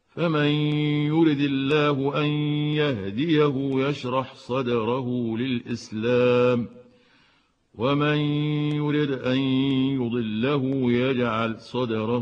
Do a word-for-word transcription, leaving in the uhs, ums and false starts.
فمن يرد الله أن يهديه يشرح صدره للإسلام ومن يرد أن يضله يجعل صدره